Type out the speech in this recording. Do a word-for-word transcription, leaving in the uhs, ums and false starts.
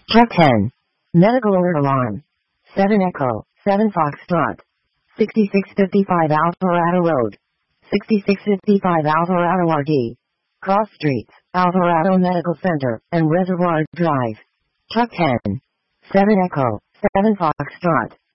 Truck ten. Medical alert alarm. seven Echo, seven Foxtrot. sixty-six fifty-five Alvarado Road. sixty-six fifty-five Alvarado R D. Cross Streets, Alvarado Medical Center, and Reservoir Drive. Truck ten. seven Echo, seven Foxtrot.